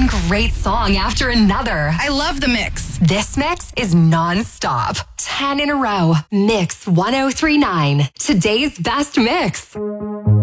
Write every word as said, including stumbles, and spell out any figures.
great song after another. I love the mix. This mix is non-stop. ten in a row. Mix one oh three point nine. Today's best mix.